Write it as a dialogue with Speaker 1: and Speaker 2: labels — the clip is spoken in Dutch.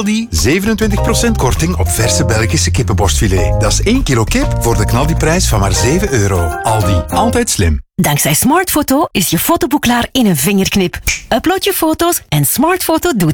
Speaker 1: Aldi 27% korting op verse Belgische kippenborstfilet. Dat is 1 kilo kip voor de knaldiprijs van maar €7. Aldi, altijd slim.
Speaker 2: Dankzij Smartfoto is je fotoboek klaar in een vingerknip. Upload je foto's en Smartfoto doet